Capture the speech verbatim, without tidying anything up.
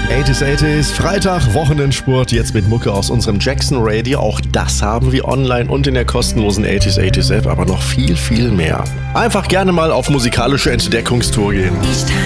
achtziger achtziger, Freitag, Wochenendspurt, jetzt mit Mucke aus unserem Jackson Radio. Auch das haben wir online und in der kostenlosen achtziger achtziger App, aber noch viel, viel mehr. Einfach gerne mal auf musikalische Entdeckungstour gehen. Ich